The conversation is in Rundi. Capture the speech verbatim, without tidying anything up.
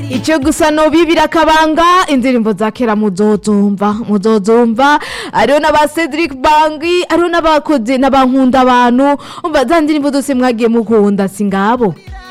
Ico gusa no bibira kabanga indirimbo za kera muzozumva muzozumva ariyo n'aba Cedric Bangi ariyo n'abakoze n'abankunda abantu umva za ndirimbo zose mwagiye mukunda singabo